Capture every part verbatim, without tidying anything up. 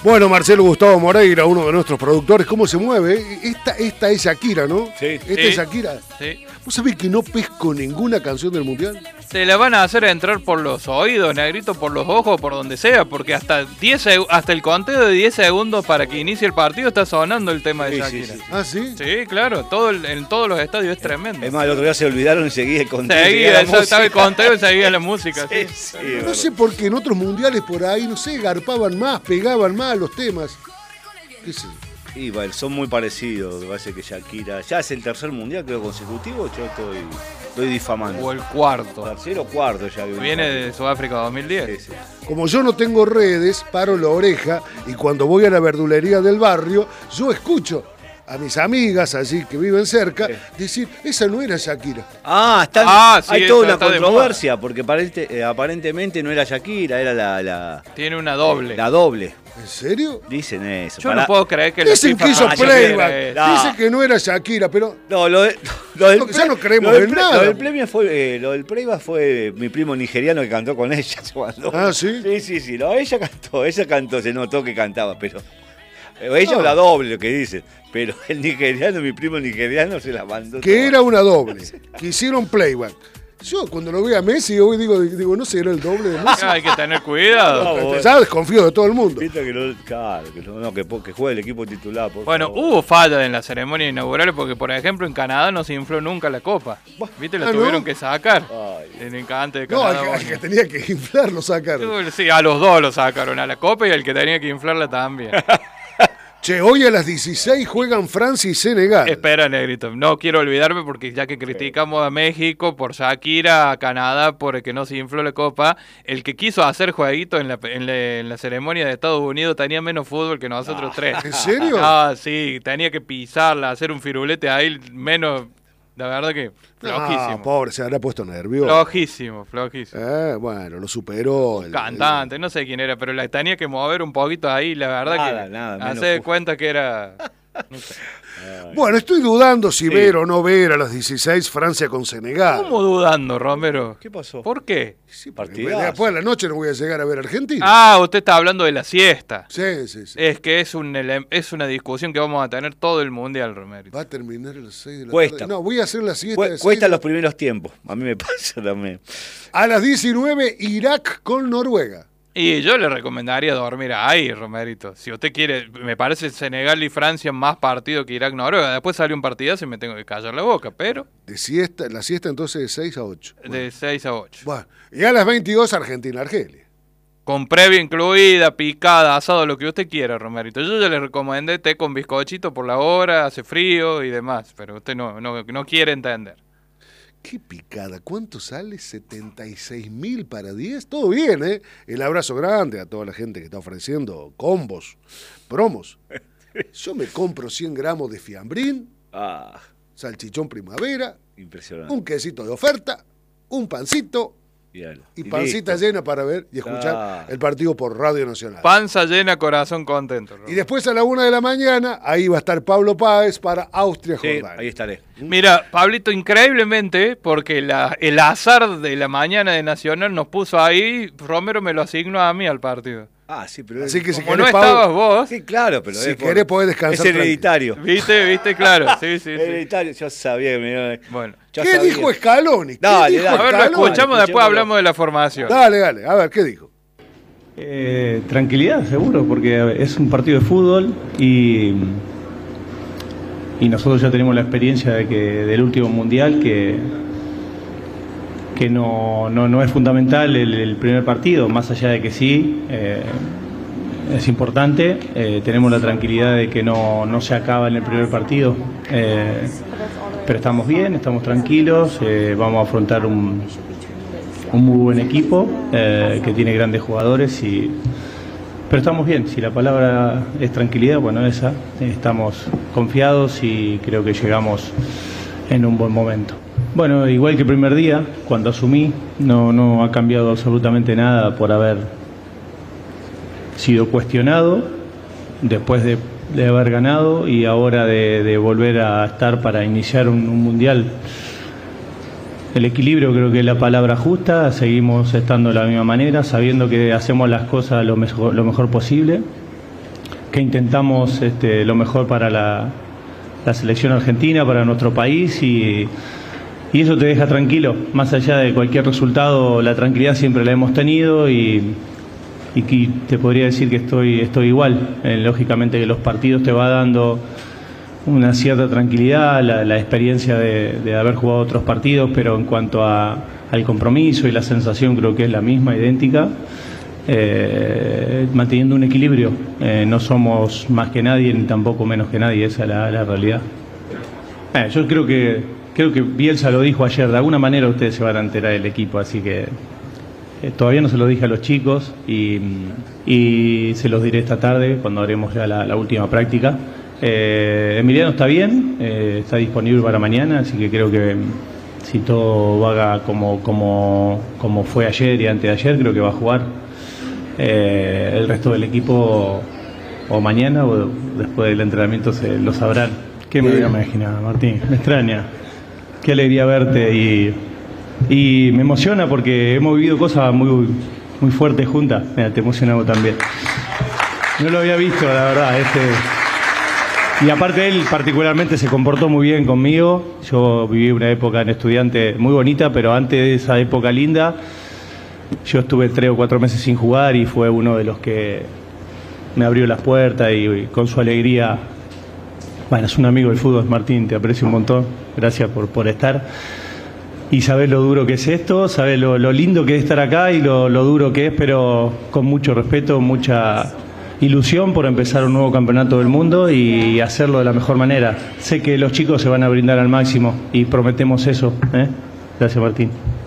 Bueno, Marcelo Gustavo Moreira, uno de nuestros productores, ¿cómo se mueve? Esta, esta es Shakira, ¿no? Sí. Esta sí. es Shakira. Sí. ¿Vos sabés que no pesco ninguna canción del Mundial? Se la van a hacer entrar por los oídos, negrito, por los ojos, por donde sea, porque hasta diez, hasta el conteo de diez segundos para que inicie el partido está sonando el tema de Sí, Shakira. sí, sí. ¿Ah, sí? Sí, claro, todo el- en todos los estadios es tremendo. Es más, el otro día se olvidaron y seguía el conteo. Seguía, la eso, estaba el música. conteo y seguía la música. Sí, sí. sí, No verdad. sé por qué en otros mundiales por ahí, no sé, garpaban más, pegaban más los temas. ¿Qué sé? Y bueno, son muy parecidos. Me parece que Shakira. Ya es el tercer mundial, creo, consecutivo. Yo estoy, estoy difamando. O el cuarto. Tercero o cuarto ya. Viene de Sudáfrica dos mil diez. Sí, sí. Como yo no tengo redes, paro la oreja y cuando voy a la verdulería del barrio, yo escucho a mis amigas allí que viven cerca Sí. decir, esa no era Shakira. Ah, está, Ah, sí, hay toda esa una está de controversia, porque aparente- eh, aparentemente no era Shakira, era la, la, Tiene una doble. la doble. ¿En serio? Dicen eso. Yo Pará. no puedo creer que la Dicen que FIFA hizo no playback, quiera eso. No. dicen que no era Shakira, pero No, lo, de, lo del, No, ya no creemos lo del en pre- nada. Lo del premio fue, eh, lo del playback fue mi primo nigeriano que cantó con ella. se mandó. Ah, ¿sí? Sí, sí, sí. No, ella cantó, ella cantó, se notó que cantaba, pero. pero ella Ah. la doble, lo que dice. Pero el nigeriano, mi primo nigeriano, se la mandó. que toda. era una doble, que hicieron playback. Yo cuando lo veo a Messi, hoy digo, digo, no será el doble de Messi. Hay que tener cuidado. No, vos- Ya desconfío de todo el mundo. Viste que no, claro, que no, no, que, po- que juegue el equipo titular. Por Bueno, favor. hubo fallas en la ceremonia inaugural porque, por ejemplo, en Canadá no se infló nunca la copa. ¿Viste? La Ah, ¿no? tuvieron que sacar. Ay. El encante de No, Canadá. al que, al bueno. que tenía que inflar lo sacaron. Sí, a los dos lo sacaron, a la copa y al que tenía que inflarla también. Che, hoy a las dieciséis juegan Francia y Senegal. Espera, negrito, no quiero olvidarme porque ya que criticamos a México por Shakira, a Canadá por el que no se infló la copa, el que quiso hacer jueguito en la, en la, en la ceremonia de Estados Unidos tenía menos fútbol que nosotros tres. ¿En serio? Ah, sí, tenía que pisarla, hacer un firulete ahí, menos, la verdad que flojísimo. Ah, pobre, se habrá puesto nervioso. Flojísimo, flojísimo. Eh, bueno, lo superó. el- Cantante, no sé quién era, pero la tenía que mover un poquito ahí, la verdad Nada, que nada, menos hace de fu- cuenta que era... no sé. el- Bueno, estoy dudando si ver o no ver a las dieciséis Francia con Senegal. ¿Cómo dudando, Romero? ¿Qué pasó? ¿Por qué? Sí, porque Partidazo. después de la noche no voy a llegar a ver a Argentina. Ah, usted está hablando de la siesta. Sí, sí, sí. Es que es un ele- es una discusión que vamos a tener todo el mundial, Romero. Va a terminar a las seis de la Cuesta. tarde. No, voy a hacer la siesta. Cu- de seis cuesta de- los primeros tiempos. A mí me pasa también. A las diecinueve, Irak con Noruega. Y yo le recomendaría dormir ahí, Romerito. Si usted quiere, me parece Senegal y Francia más partido que Irak-Noruega. Después sale un partidazo y me tengo que callar la boca, pero De siesta, la siesta entonces de seis a ocho. de seis a ocho. Bueno, y a las veintidós, Argentina-Argelia. Con previa incluida, picada, asado, lo que usted quiera, Romerito. Yo ya le recomendé té con bizcochito por la hora, hace frío y demás, pero usted no, no, no quiere entender. Qué picada, ¿cuánto sale? setenta y seis mil para diez. Todo bien, ¿eh? El abrazo grande a toda la gente que está ofreciendo combos, promos. Yo me compro cien gramos de fiambrín, Ah, salchichón primavera, impresionante. un quesito de oferta, un pancito Bien. y Y pancita listo. llena para ver y escuchar Ah. el partido por Radio Nacional. Panza llena, corazón contento, Y Romero. después a la una de la mañana, ahí va a estar Pablo Páez para Sí, Austria-Jordania. ahí estaré. Mira, Pablito, increíblemente, porque la, el azar de la mañana de Nacional nos puso ahí, Romero me lo asignó a mí al partido. Ah, sí, pero Así que si Como no querés, estabas Pablo, vos, sí, claro, pero si es por- querés podés descansar Es hereditario. viste, viste, claro, sí, sí, sí. Hereditario, yo sabía que me iba a... Bueno, yo ¿qué sabía. dijo Scaloni? ¿Qué Dale, dijo dale. a ver, lo Scaloni? escuchamos, después escuchémoslo. hablamos de la formación. Dale, dale, a ver, ¿qué dijo? Eh, tranquilidad, seguro, porque es un partido de fútbol y, y nosotros ya tenemos la experiencia de que del último mundial que, que no, no, no es fundamental el, el primer partido, más allá de que sí, eh, es importante. Eh, tenemos la tranquilidad de que no, no se acaba en el primer partido, eh, pero estamos bien, estamos tranquilos, eh, vamos a afrontar un un muy buen equipo eh, que tiene grandes jugadores y pero estamos bien. Si la palabra es tranquilidad, bueno, esa, estamos confiados y creo que llegamos en un buen momento. Bueno, igual que el primer día, cuando asumí, no, no ha cambiado absolutamente nada por haber sido cuestionado después de, de haber ganado y ahora de, de volver a estar para iniciar un, un mundial. El equilibrio creo que es la palabra justa, seguimos estando de la misma manera, sabiendo que hacemos las cosas lo mejor, lo mejor posible que intentamos este, lo mejor para la, la selección argentina, para nuestro país y, y eso te deja tranquilo. Más allá de cualquier resultado, la tranquilidad siempre la hemos tenido y, y te podría decir que estoy, estoy igual. Eh, lógicamente que los partidos te va dando una cierta tranquilidad, la, la experiencia de, de haber jugado otros partidos, pero en cuanto a, al compromiso y la sensación creo que es la misma, idéntica. Eh, manteniendo un equilibrio, eh, no somos más que nadie ni tampoco menos que nadie, esa es la, la realidad. Eh, yo creo que creo que Bielsa lo dijo ayer, de alguna manera ustedes se van a enterar del equipo, así que eh, todavía no se lo dije a los chicos y, y se los diré esta tarde cuando haremos ya la, la última práctica. Eh, Emiliano está bien, eh, está disponible para mañana, así que creo que si todo va como, como, como fue ayer y antes de ayer, creo que va a jugar. Eh, el resto del equipo o mañana o después del entrenamiento se lo sabrán. ¿Qué me voy a imaginar, Martín? Me extraña. Qué alegría verte y, y me emociona porque hemos vivido cosas muy, muy fuertes juntas. Mira, te emocionamos también. No lo había visto, la verdad. Este... Y aparte él particularmente se comportó muy bien conmigo. Yo viví una época en estudiante muy bonita, pero antes de esa época linda yo estuve tres o cuatro meses sin jugar y fue uno de los que me abrió las puertas y, y con su alegría. Bueno, es un amigo del fútbol, Martín, te aprecio un montón. Gracias por, por estar. Y sabés lo duro que es esto, sabés lo, lo lindo que es estar acá y lo, lo duro que es, pero con mucho respeto, mucha ilusión por empezar un nuevo campeonato del mundo y hacerlo de la mejor manera. Sé que los chicos se van a brindar al máximo y prometemos eso, ¿eh? Gracias, Martín.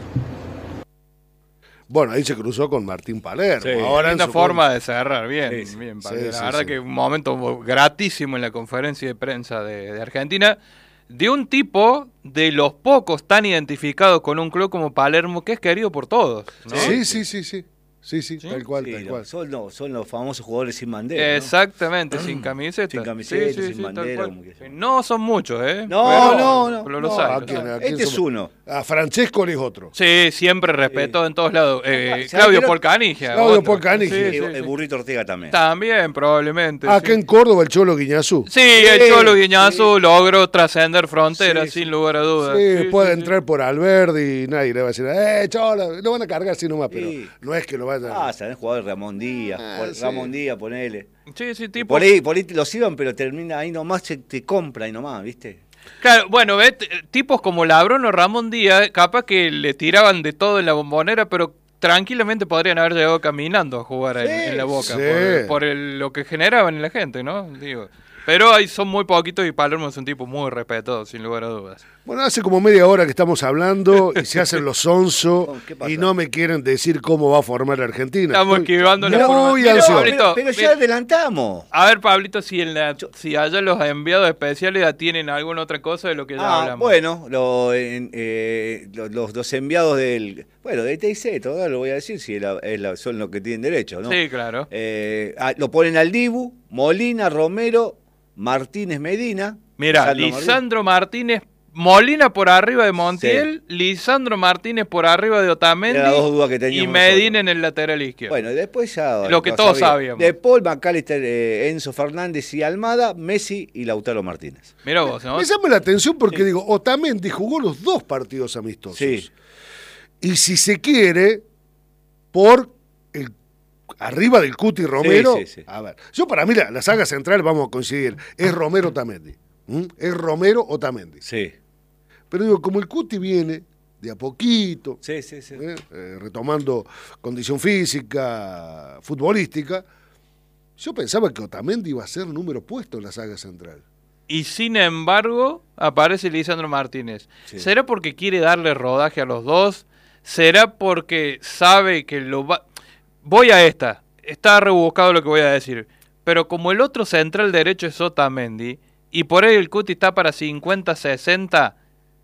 Bueno, ahí se cruzó con Martín Palermo. Sí, Ahora linda en su... forma de cerrar, bien, sí, bien. sí, la sí, verdad sí. que un momento gratísimo en la conferencia de prensa de, de Argentina, de un tipo de los pocos tan identificados con un club como Palermo, que es querido por todos, ¿no? Sí, sí, sí, sí. Sí, sí, ¿Sí? tal cual, Sí, tal no, cual. son, no, son los famosos jugadores sin bandera, ¿no? Exactamente, sin camiseta. Sin camiseta, sin tal bandera, cual. como que sea. No son muchos, ¿eh? No, Pero- no, no. pero los No, hay, ¿a los quién, hay. a quién Este es somos? uno. A Francesco es otro. Sí, siempre respetó en todos lados. Eh, ¿Sabes Claudio qué no? Polcanigia. Claudio otro. Polcanigia. Sí, el, sí, el sí. burrito Ortega también. También, probablemente. Acá sí. en Córdoba el Cholo Guiñazú. Sí, el Sí, Cholo Guiñazú sí. logró trascender fronteras, Sí, sin sí. lugar a dudas. Sí, Sí, puede sí, sí. entrar por Alberdi y nadie le va a decir, eh, Cholo, lo van a cargar así nomás, pero Sí. no es que lo vayan Ah, sabés, jugador Ramón Díaz. Ah, Por- sí. Ramón Díaz, ponele. Sí, sí, tipo. Por ahí, por ahí te los iban, pero termina ahí nomás, se te compra ahí nomás, ¿viste? Claro, bueno, ves, t- tipos como Labrón o Ramón Díaz, capaz que le tiraban de todo en la Bombonera, pero tranquilamente podrían haber llegado caminando a jugar en, Sí, en la Boca, sí. por, por el- lo que generaban en la gente, ¿no? Digo. Pero ahí son muy poquitos y Palermo es un tipo muy respetado, sin lugar a dudas. Bueno, hace como media hora que estamos hablando y se hacen los sonso ¿Qué pasa? y no me quieren decir cómo va a formar la Argentina. Estamos Estoy esquivando la muy forma- Mira, ansioso. Pablito, Pero, pero ya mira. adelantamos. A ver, Pablito, si, en la, si allá los enviados especiales ya tienen alguna otra cosa de lo que ya Ah, hablamos. bueno, lo, en- eh, lo- los, los enviados del. Bueno, de T I C, todavía lo voy a decir, si es la- es la- son los que tienen derecho, ¿no? Sí, claro. Eh, ah, lo ponen al Dibu, Molina, Romero, Martínez Medina. Mira, Lisandro Lisandro Martínez, Molina por arriba de Montiel, Lisandro Martínez por arriba de Otamendi Era las dos dudas que y teníamos Medina en el lateral izquierdo. Bueno, y después ya. Lo que lo todos sabía. sabíamos. De Paul, McAllister, eh, Enzo Fernández y Almada, Messi y Lautaro Martínez. Mira vos, ¿no? Me llama la atención porque digo, Otamendi jugó los dos partidos amistosos. Sí. Y si se quiere, por el arriba del Cuti Romero. Sí, sí, sí. A ver, yo para mí la, la saga central, vamos a coincidir, es Romero Otamendi. ¿Mm? Es Romero Otamendi. Sí. Pero digo, como el Cuti viene de a poquito, Sí, sí, sí. ¿eh? Eh, retomando condición física, futbolística, yo pensaba que Otamendi iba a ser número puesto en la saga central. Y sin embargo, aparece Lisandro Martínez. Sí. ¿Será porque quiere darle rodaje a los dos? ¿Será porque sabe que lo va...? Voy a esta. Está rebuscado lo que voy a decir. Pero como el otro central derecho es Otamendi, y por ahí el Cuti está para cincuenta sesenta,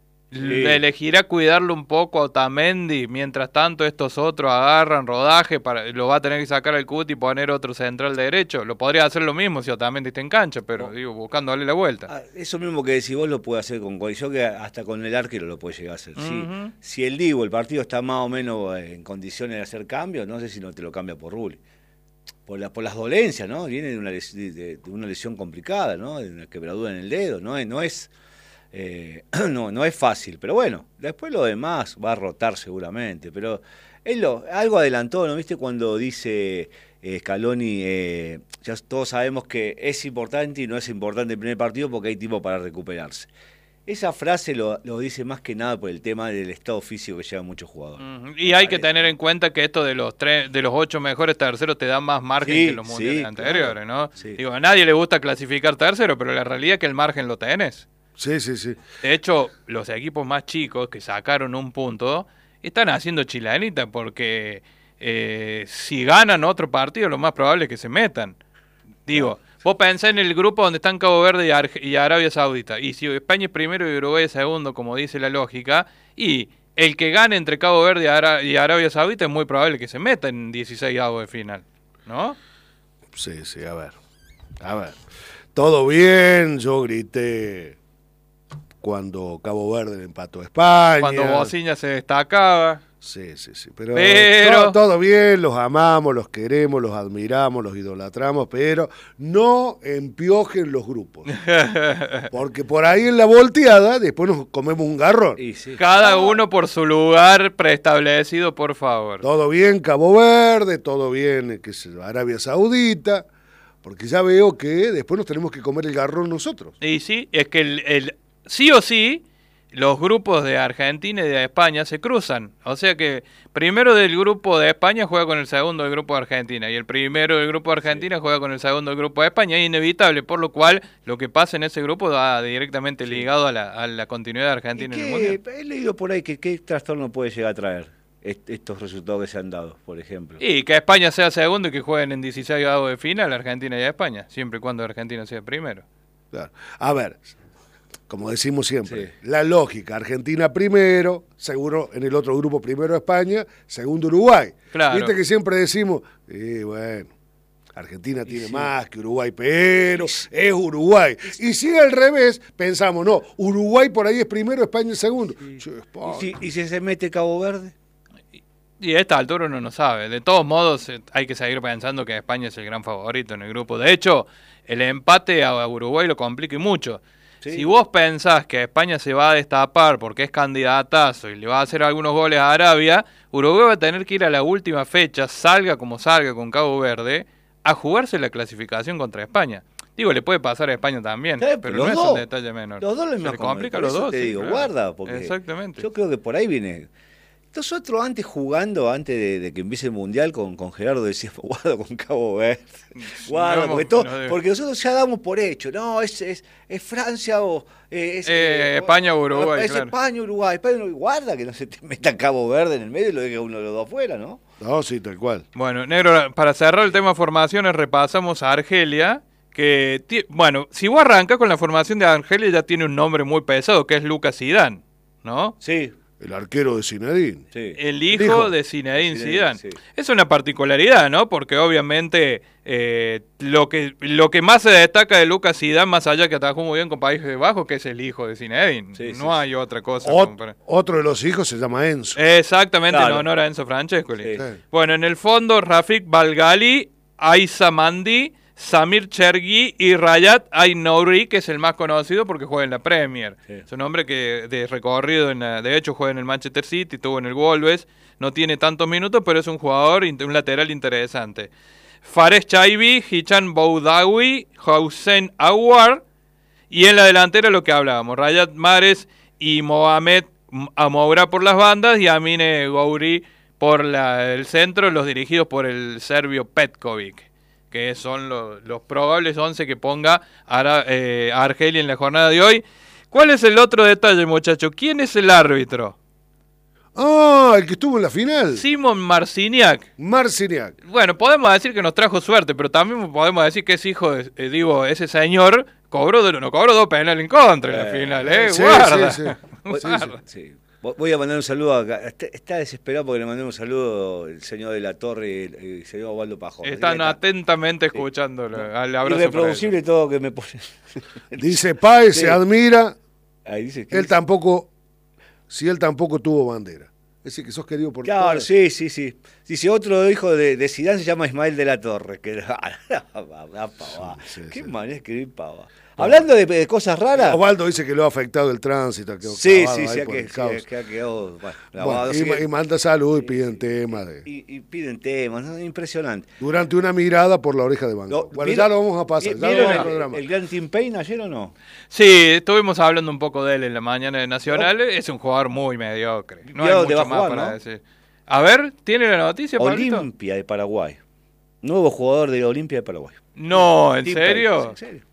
le elegirá cuidarlo un poco a Otamendi. Mientras tanto, estos otros agarran rodaje, para lo va a tener que sacar el Cuti y poner otro central derecho. Lo podría hacer lo mismo si Otamendi está en cancha, pero digo, buscándole la vuelta. Ah, eso mismo que decís vos lo puede hacer con cualquier. Yo que hasta con el arquero lo puede llegar a hacer. Sí. Ujú. Si el Divo, el partido está más o menos en condiciones de hacer cambios, no sé si no te lo cambia por Rulli. por, la, por las dolencias, ¿no? Viene de una, les, de, de una lesión complicada, ¿no? De una quebradura en el dedo, ¿no? No es, eh, no, no es fácil, pero bueno, después lo demás va a rotar seguramente, pero él lo, algo adelantó, ¿no? ¿Viste cuando dice eh, Scaloni, eh, ya todos sabemos que es importante y no es importante el primer partido porque hay tiempo para recuperarse? Esa frase lo, lo dice más que nada por el tema del estado físico que llevan muchos jugadores. Uh -huh. Y hay que tener en cuenta que esto de los tres, de los ocho mejores terceros te da más margen sí, que los mundiales sí, anteriores, claro, ¿no? Sí. Digo, a nadie le gusta clasificar tercero, pero la realidad es que el margen lo tenés. Sí, sí, sí. De hecho, los equipos más chicos que sacaron un punto están haciendo chilanita porque eh, si ganan otro partido, lo más probable es que se metan. Digo, vos pensás en el grupo donde están Cabo Verde y, Ar y Arabia Saudita. Y si España es primero y Uruguay es segundo, como dice la lógica, y el que gane entre Cabo Verde y, Ara y Arabia Saudita es muy probable que se meta en dieciséis avos de final, ¿no? Sí, sí, a ver. A ver. Todo bien, yo grité cuando Cabo Verde le empató a España. Cuando Bociña se destacaba. Sí, sí, sí. Pero, pero... Todo, todo bien, los amamos, los queremos, los admiramos, los idolatramos, pero no empiojen los grupos. Porque por ahí en la volteada después nos comemos un garrón. Y sí. Cada uno por su lugar preestablecido, por favor. Todo bien Cabo Verde, todo bien qué sé yo, Arabia Saudita, porque ya veo que después nos tenemos que comer el garrón nosotros. Y sí, es que el, el sí o sí los grupos de Argentina y de España se cruzan. O sea que primero del grupo de España juega con el segundo del grupo de Argentina y el primero del grupo de Argentina sí. juega con el segundo del grupo de España. Es inevitable, por lo cual lo que pasa en ese grupo va directamente sí. ligado a la, a la continuidad de Argentina en el Mundial. He leído por ahí que qué trastorno puede llegar a traer estos resultados que se han dado, por ejemplo. Y que España sea segundo y que jueguen en dieciséis avos de final Argentina y España, siempre y cuando Argentina sea primero. Claro. A ver, como decimos siempre, sí. la lógica, Argentina primero, seguro en el otro grupo primero España, segundo Uruguay. Claro. Viste que siempre decimos, eh, bueno, Argentina tiene sí. más que Uruguay, pero es Uruguay. Y si al revés, pensamos, no, Uruguay por ahí es primero, España es segundo. Sí. Che, ¿Y, si, ¿Y si se mete Cabo Verde? Y a esta altura uno no sabe. De todos modos, hay que seguir pensando que España es el gran favorito en el grupo. De hecho, el empate a Uruguay lo complica mucho. Sí. Si vos pensás que España se va a destapar porque es candidatazo y le va a hacer algunos goles a Arabia, Uruguay va a tener que ir a la última fecha, salga como salga con Cabo Verde, a jugarse la clasificación contra España. Digo, le puede pasar a España también, sí, pero no dos, es un detalle menor. Los dos les complica a los dos. Te sí, digo, claro. guarda, porque exactamente. Yo creo que por ahí viene. Nosotros antes jugando, antes de, de que empiece el Mundial, con, con Gerardo decíamos, guarda con Cabo Verde, guarda, porque, todo, porque nosotros ya damos por hecho, no, es, es, es Francia o eh, es, eh, España o Uruguay, es claro. España, Uruguay, España, guarda que no se te meta Cabo Verde en el medio y lo deje uno de los dos afuera, ¿no? No, sí, tal cual. Bueno, Negro, para cerrar el tema formaciones, repasamos a Argelia, que, bueno, si vos arrancás con la formación de Argelia ya tiene un nombre muy pesado, que es Lucas Zidane, ¿no? Sí. El arquero de Zinedine. Sí. El hijo, hijo de Zinedine Zidane. Sí. Es una particularidad, ¿no? Porque obviamente eh, lo que lo que más se destaca de Lucas Zidane, más allá que atajó muy bien con Países Bajos, que es el hijo de Zinedine. Sí, no sí, hay sí. otra cosa. Ot otro de los hijos se llama Enzo. Exactamente, claro. en honor a Enzo Francescoli. Sí. Bueno, en el fondo, Rafik Balgali, Aissa Mandi, Samir Chergi y Rayat Ainouri, que es el más conocido porque juega en la Premier. Sí. Es un hombre que de recorrido, en la, de hecho juega en el Manchester City, estuvo en el Wolves, no tiene tantos minutos, pero es un jugador, un lateral interesante. Fares Chaibi, Hichan Boudawi, Hossein Awar, y en la delantera lo que hablábamos, Rayat Mahrez y Mohamed Amoura por las bandas y Amine Ghouri por la, el centro, los dirigidos por el serbio Petkovic, que son los, los probables once que ponga a, eh, a Argelia en la jornada de hoy. ¿Cuál es el otro detalle, muchacho? ¿Quién es el árbitro? Ah, el que estuvo en la final. Simon Marciniak. Marciniak. Bueno, podemos decir que nos trajo suerte, pero también podemos decir que es hijo de, eh, digo, ese señor cobró, de, no cobró dos penales en contra en la final, ¿eh? Sí, Guarda. sí, sí. Guarda. Sí, sí. Voy a mandar un saludo acá. Está, está desesperado porque le mandé un saludo el señor de la Torre, el, el señor Osvaldo Pajón. Están está, atentamente sí. escuchándolo. No. Al abrazo. Irreproducible todo que me pone. Dice Páez, sí. se admira. Ahí dice él tampoco, si él tampoco tuvo bandera. Es decir, que sos querido por Claro, todos. sí, sí, sí. Dice, otro hijo de, de Zidane se llama Ismael de la Torre. Que, ah, pavá. Sí, sí, Qué sí. manera de escribir pava. Hablando de, de cosas raras. Osvaldo dice que lo ha afectado el tránsito. Que Sí, clavado sí, ahí sí, por que, el sí, caos. que ha quedado bueno, Bueno, grabado, y, así que- y manda salud y piden temas. De, y, y piden temas, ¿no? Impresionante. durante una mirada por la oreja de Van Gogh. Lo- Bueno, ¿vieron- ya lo vamos a pasar. Ya lo ¿Vieron vamos al el, programa. el gran Tim Payne ayer o no? Sí, estuvimos hablando un poco de él en la mañana de Nacional. Es un jugador muy mediocre. No hay ¿Vio mucho dónde va a más jugar, para no? decir. A ver, ¿tiene la noticia, Pablito? Olimpia de Paraguay. Nuevo jugador de Olimpia de Paraguay. No, ¿en Tim serio? Payne, ¿en serio?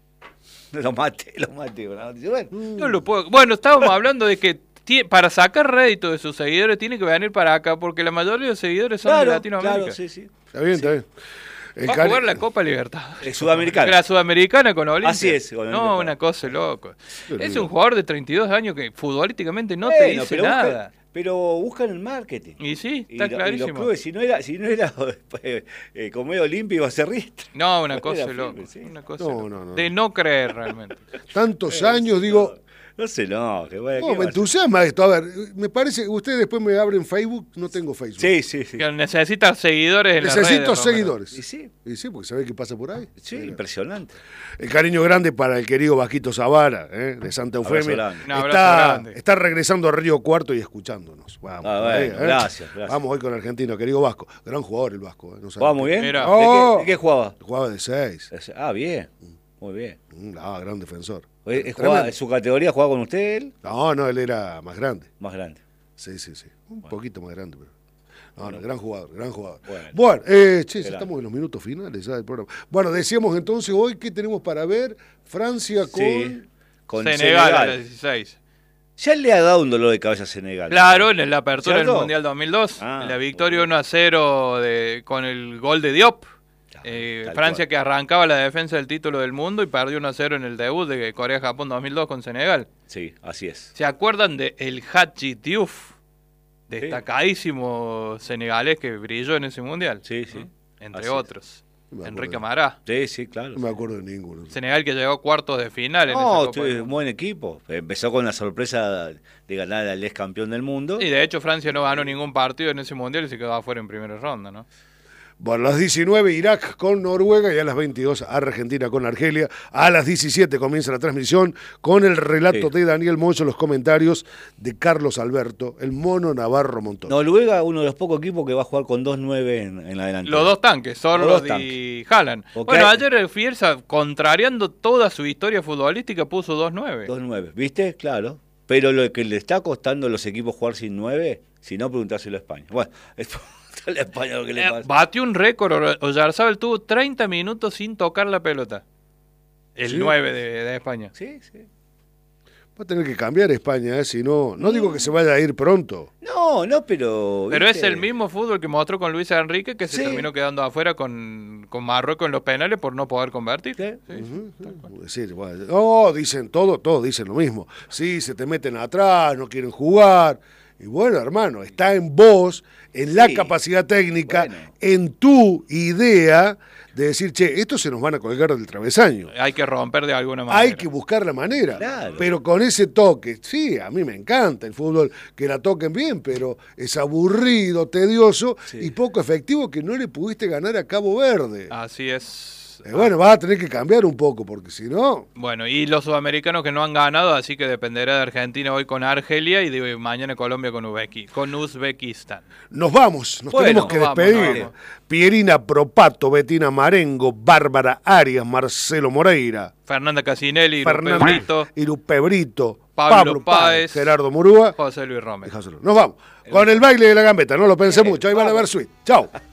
Lo maté, lo maté. Bueno, bueno, No lo puedo. Bueno, estábamos hablando de que ti- para sacar rédito de sus seguidores tiene que venir para acá porque la mayoría de los seguidores son de claro, Latinoamérica. claro, sí, sí. Está bien, está bien. El Va a cari- jugar la Copa Libertadores. Es sudamericana. La Sudamericana con Olimpia. Así es, con No, Olimpia. una cosa loco. Pero Es digo- un jugador de treinta y dos años que futbolísticamente no te Bueno, dice pero nada. buscan- pero buscan el marketing. Y sí, Y, está lo- y clarísimo. los clubes, si no era, si no era eh, como era Olimpia, iba a ser Riestra. No, una Era cosa firme, loco. sí. Una cosa No, loco. no, no. De no creer realmente. Tantos años, digo. No sé, no. Que vaya, No, ¿qué me va a entusiasma esto. A ver, me parece, ustedes después me abren Facebook, no tengo Facebook. ser? Sí, sí, sí. Que necesita seguidores en las Necesito redes, Romero. seguidores. Y sí, Y sí, porque sabe qué pasa por ahí. sí, Mira. impresionante. El cariño grande para el querido Vasquito Zavara, ¿eh? de Santa Abrazo Eufemia. grande. Un abrazo Está, grande. está regresando a Río Cuarto y escuchándonos. Vamos, Ah, por ahí, bueno, gracias, gracias. Vamos hoy con el argentino, querido Vasco. Gran jugador el Vasco. ¿eh? No sabe ¿Jugaba qué- muy bien? Mira. ¿De, Oh. qué, de qué jugaba? Jugaba de seis. Ah, bien. Muy bien. Mm, Ah, gran defensor. Eh, eh, Tremendo. jugaba- ¿En su categoría jugaba con usted él? No, no, él era más grande. Más grande. Sí, sí, sí. Un poquito más grande, pero. No, no, gran jugador, gran jugador. Bueno. Bueno, eh, che, ya Grande. estamos en los minutos finales ya del programa. Bueno, decíamos entonces hoy qué tenemos para ver. Francia con. Sí. Con Senegal, Senegal. a las dieciséis. Ya le ha dado un dolor de cabeza a Senegal. Claro, en la apertura del ¿Cierto? Mundial dos mil dos. Ah, en la victoria uno a cero de, con el gol de Diop. Tal Eh, cual. Francia que arrancaba la defensa del título del mundo y perdió uno a cero en el debut de Corea-Japón dos mil dos con Senegal. Sí, así es. ¿Se acuerdan de el Hadji Diouf? Destacadísimo senegalés que brilló en ese mundial. Sí, sí. ¿no? Entre Así es. otros. No me Enrique acuerdo. Mará. Sí, sí, claro. No me acuerdo de ninguno. Senegal que llegó a cuartos de final en No, esa Copa tuve del un Mundo. buen equipo. Empezó con la sorpresa de ganar al ex campeón del mundo. Y de hecho Francia no ganó ningún partido en ese mundial y se quedó afuera en primera ronda, ¿no? Bueno, a las diecinueve Irak con Noruega y a las veintidós Argentina con Argelia. A las diecisiete comienza la transmisión con el relato Sí. de Daniel Moncho, los comentarios de Carlos Alberto, el mono Navarro Montón. Noruega, uno de los pocos equipos que va a jugar con dos nueve en, en la delantera. Los dos tanques, Sorloth Los dos y Haaland. Ok. Bueno, ayer el Fielsa, contrariando toda su historia futbolística, puso dos nueve. Dos nueve, ¿viste? Claro. Pero lo que le está costando a los equipos jugar sin nueve, si no, preguntárselo a España. Bueno, es a España lo que le Eh, pasa. batió un récord, Or- Oyarzabal tuvo treinta minutos sin tocar la pelota. El Sí. nueve de, de España. Sí, sí. Va a tener que cambiar España, ¿eh? Si no, no digo que se vaya a ir pronto. No, no, pero... Pero es ¿viste? el mismo fútbol que mostró con Luis Enrique, que se Sí. terminó quedando afuera con, con Marruecos en los penales por no poder convertir. Sí. Sí. Es decir, bueno, no, dicen todo, todos dicen lo mismo. Sí, se te meten atrás, no quieren jugar. Y bueno, hermano, está en vos, en la Sí. capacidad técnica, Bueno. en tu idea de decir, che, estos se nos van a colgar del travesaño. Hay que romper de alguna manera. Hay que buscar la manera, Claro. pero con ese toque, sí, a mí me encanta el fútbol, que la toquen bien, pero es aburrido, tedioso Sí. y poco efectivo que no le pudiste ganar a Cabo Verde. Así es. Eh, bueno, vas a tener que cambiar un poco, porque si no, Bueno, y los sudamericanos que no han ganado, así que dependerá de Argentina hoy con Argelia y de mañana Colombia con, Uzbeki- con Uzbekistán. nos vamos, nos Bueno, tenemos que nos vamos, despedir. nos vamos. Pierina Propato, Betina Marengo, Bárbara Arias, Marcelo Moreira, Fernanda Casinelli, Fernanda Fernando Brito, Irupe Brito, Pablo Pablo, Páez, Páez, Gerardo Murúa. José Luis Romero. Dejáselo. Nos vamos con el baile de la gambeta, no lo pensé mucho, ahí van a ver suite. Chao.